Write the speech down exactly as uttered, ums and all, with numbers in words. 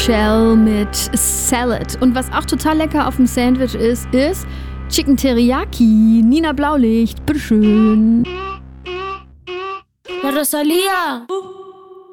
Shell mit Salad. Und was auch total lecker auf dem Sandwich ist, ist Chicken Teriyaki. Nina Blaulicht, bitteschön. La Rosalia.